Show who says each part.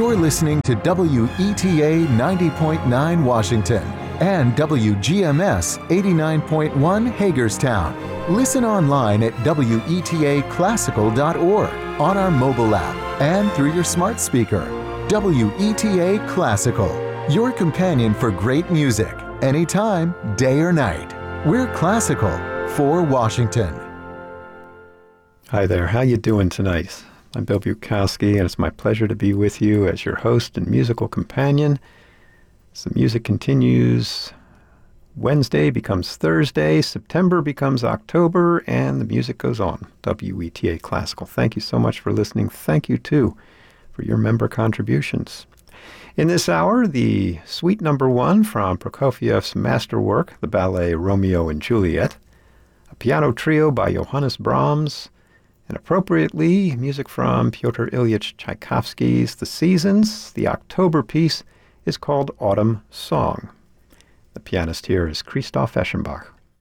Speaker 1: You're listening to WETA 90.9 Washington and WGMS 89.1 Hagerstown. Listen online at WETAclassical.org, on our mobile app, and through your smart speaker. WETA Classical, your companion for great music, anytime, day or night. We're classical for Washington.
Speaker 2: Hi there, how you doing tonight? I'm Bill Bukowski, and it's my pleasure to be with you as your host and musical companion. As the music continues, Wednesday becomes Thursday, September becomes October, and the music goes on. WETA Classical. Thank you so much for listening. Thank you, too, for your member contributions. In this hour, the Suite No. 1 from Prokofiev's masterwork, the ballet Romeo and Juliet, a piano trio by Johannes Brahms, and appropriately, music from Pyotr Ilyich Tchaikovsky's The Seasons. The October piece is called Autumn Song. The pianist here is Christoph Eschenbach.